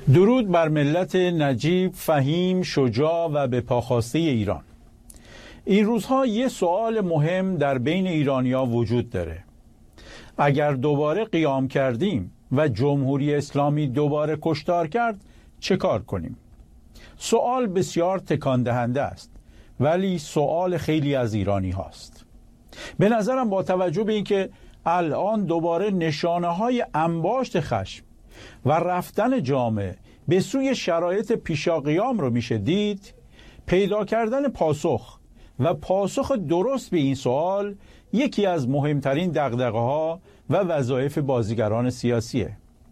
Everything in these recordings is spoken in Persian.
درود بر ملت نجیب، فهیم، شجاع و به پاخواسته ایران. این روزها یه سوال مهم در بین ایرانی‌ها وجود داره. اگر دوباره قیام کردیم و جمهوری اسلامی دوباره کشتار کرد چه کار کنیم؟ سوال بسیار تکان دهنده است، ولی سوال خیلی از ایرانی هاست. به نظرم با توجه به اینکه الان دوباره نشانه‌های انباشت خشم و رفتن جامعه به سوی شرایط پیشاقیام رو میشه دید، پیدا کردن پاسخ و پاسخ درست به این سوال یکی از مهمترین دغدغه‌ها و وظایف بازیگران سیاسیه.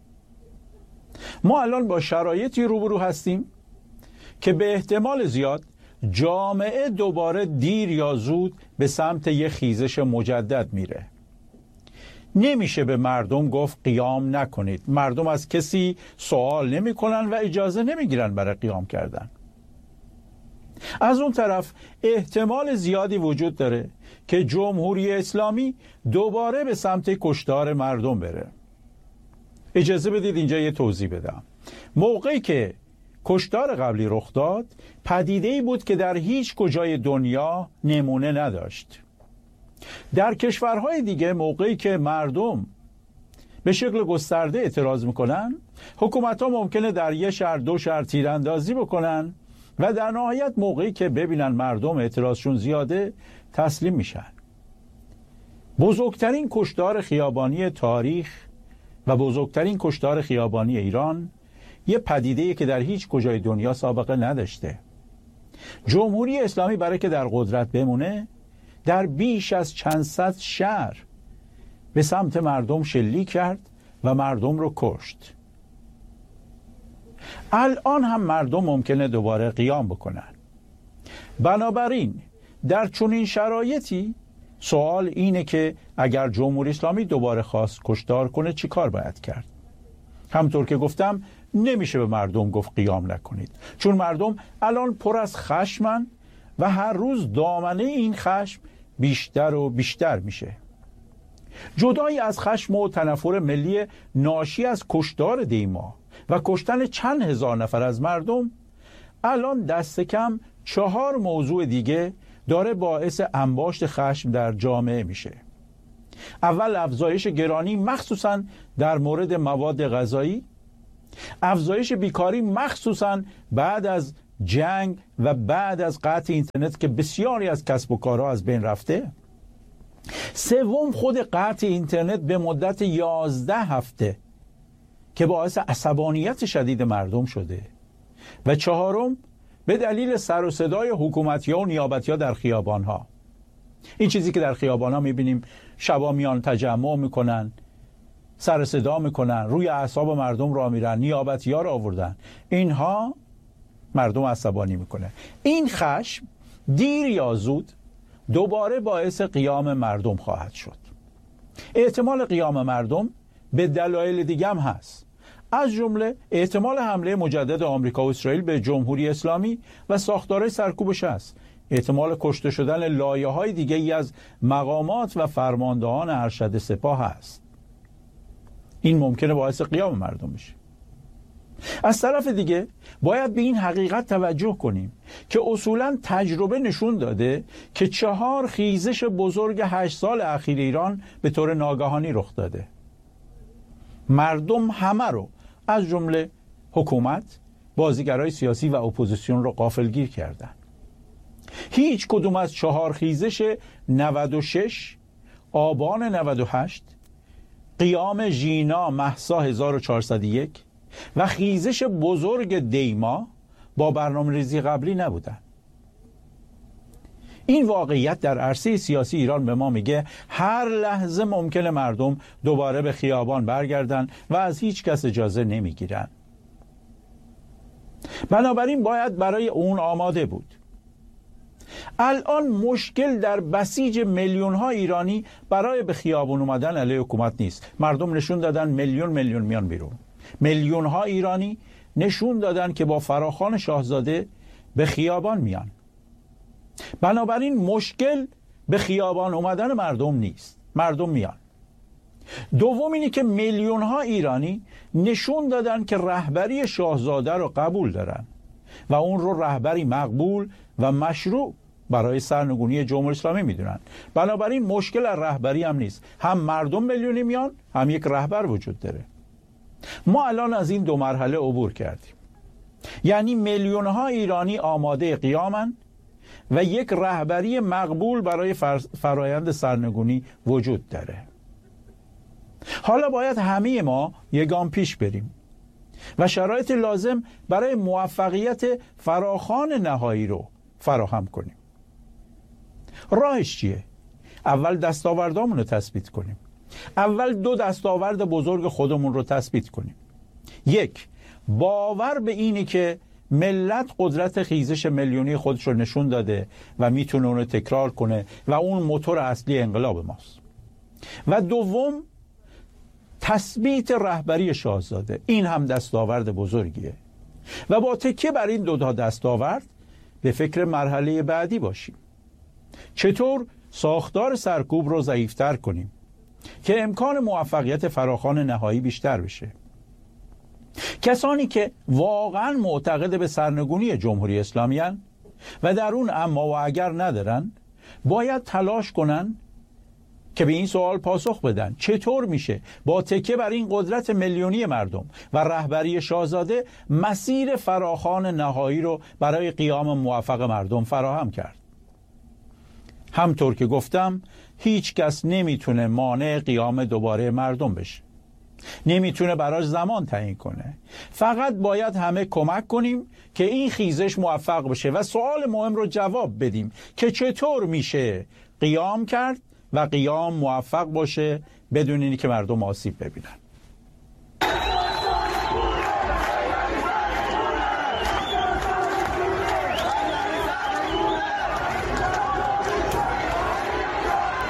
ما الان با شرایطی روبرو هستیم که به احتمال زیاد جامعه دوباره دیر یا زود به سمت یک خیزش مجدد میره. نمیشه به مردم گفت قیام نکنید. مردم از کسی سوال نمی کنن و اجازه نمی گیرن برای قیام کردن. از اون طرف احتمال زیادی وجود داره که جمهوری اسلامی دوباره به سمت کشتار مردم بره. اجازه بدید اینجا یه توضیح بدم. موقعی که کشتار قبلی رخ داد، پدیده‌ای بود که در هیچ کجای دنیا نمونه نداشت. در کشورهای دیگه موقعی که مردم به شکل گسترده اعتراض میکنن، حکومت‌ها ممکنه در یه شهر دو شهر تیراندازی بکنن و در نهایت موقعی که ببینن مردم اعتراضشون زیاده تسلیم میشن. بزرگترین کشتار خیابانی تاریخ و بزرگترین کشتار خیابانی ایران یه پدیده‌ای که در هیچ کجای دنیا سابقه نداشته. جمهوری اسلامی برای که در قدرت بمونه در بیش از چند صد شهر به سمت مردم شلیک کرد و مردم رو کشت. الان هم مردم ممکنه دوباره قیام بکنن. بنابراین در چنین شرایطی سوال اینه که اگر جمهوری اسلامی دوباره خواست کشتار کنه چی کار باید کرد؟ همطور که گفتم نمیشه به مردم گفت قیام نکنید، چون مردم الان پر از خشمن و هر روز دامنه این خشم بیشتر و بیشتر میشه. جدایی از خشم و تنفر ملی ناشی از کشتار دیما و کشتن چند هزار نفر از مردم، الان دست کم 4 موضوع دیگه داره باعث انباشت خشم در جامعه میشه. اول افزایش گرانی مخصوصا در مورد مواد غذایی، افزایش بیکاری مخصوصا بعد از جنگ و بعد از قطع اینترنت که بسیاری از کسب و کارها از بین رفته. سوم خود قطع اینترنت به مدت 11 هفته که باعث عصبانیت شدید مردم شده. و چهارم به دلیل سر و صدای حکومتی‌ها و نیابتی‌ها در خیابان‌ها. این چیزی که در خیابان‌ها می‌بینیم، شبا میان تجمع میکنن، سر صدا میکنن، روی اعصاب مردم راه میرن، نیابتی‌ها رو آوردن، اینها مردم عصبانی میکنه. این خشم دیر یا زود دوباره باعث قیام مردم خواهد شد. احتمال قیام مردم به دلایل دیگه هم هست، از جمله احتمال حمله مجدد آمریکا و اسرائیل به جمهوری اسلامی و ساختارهای سرکوبش است. احتمال کشته شدن لایه‌های دیگه ای از مقامات و فرماندهان ارشد سپاه است. این ممکنه باعث قیام مردم بشه. از طرف دیگه باید به این حقیقت توجه کنیم که اصولاً تجربه نشون داده که 4 خیزش بزرگ 8 سال اخیر ایران به طور ناگهانی رخ داده. مردم همه رو از جمله حکومت، بازیگرای سیاسی و اپوزیسیون رو غافلگیر کردن. هیچ کدوم از 4 خیزش 96، آبان 98، قیام ژینا مهسا 1401 و خیزش بزرگ دیما با برنامه‌ریزی قبلی نبودن. این واقعیت در عرصه سیاسی ایران به ما میگه هر لحظه ممکنه مردم دوباره به خیابان برگردن و از هیچ کس اجازه نمیگیرن. بنابراین باید برای اون آماده بود. الان مشکل در بسیج میلیون ها ایرانی برای به خیابان اومدن علیه حکومت نیست. مردم نشون دادن میلیون میان بیرون. میلیون ها ایرانی نشون دادن که با فراخوان شاهزاده به خیابان میان. بنابراین مشکل به خیابان اومدن مردم نیست. مردم میان. دوم اینه که میلیون ها ایرانی نشون دادن که رهبری شاهزاده رو قبول دارن و اون رو رهبری مقبول و مشروع برای سرنگونی جمهوری اسلامی میدونن. بنابراین مشکل از رهبری هم نیست، هم مردم میلیونی میان، هم یک رهبر وجود داره. ما الان از این دو مرحله عبور کردیم، یعنی میلیون ها ایرانی آماده قیامن و یک رهبری مقبول برای فرایند سرنگونی وجود داره. حالا باید همه ما یک گام پیش بریم و شرایط لازم برای موفقیت فراخوان نهایی رو فراهم کنیم. راهش چیه؟ اول دستاوردامون رو تثبیت کنیم. اول دو دستاورد بزرگ خودمون رو تثبیت کنیم. یک، باور به اینی که ملت قدرت خیزش میلیونی خودش رو نشون داده و میتونه اون رو تکرار کنه و اون موتور اصلی انقلاب ماست. و دوم، تثبیت رهبری شاهزاده. این هم دستاورد بزرگیه و با تکیه بر این دو تا دستاورد به فکر مرحله بعدی باشیم. چطور ساختار سرکوب رو ضعیف‌تر کنیم که امکان موفقیت فراخوان نهایی بیشتر بشه. کسانی که واقعا معتقد به سرنگونی جمهوری اسلامی هستند و در اون اما و اگر ندارن، باید تلاش کنن که به این سوال پاسخ بدن چطور میشه با تکیه بر این قدرت میلیونی مردم و رهبری شاهزاده مسیر فراخوان نهایی رو برای قیام موفق مردم فراهم کرد. همطور که گفتم، هیچ کس نمیتونه مانع قیام دوباره مردم بشه، نمیتونه براش زمان تعیین کنه. فقط باید همه کمک کنیم که این خیزش موفق بشه و سوال مهم رو جواب بدیم که چطور میشه قیام کرد و قیام موفق باشه بدون اینکه مردم آسیب ببینن.